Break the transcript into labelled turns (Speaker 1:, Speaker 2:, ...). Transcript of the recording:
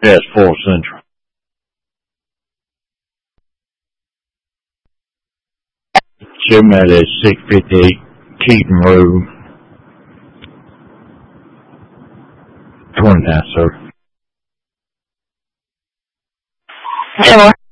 Speaker 1: Yes, 4 Central. Jim at 658 Keaton Road, 29, sir.
Speaker 2: Hello.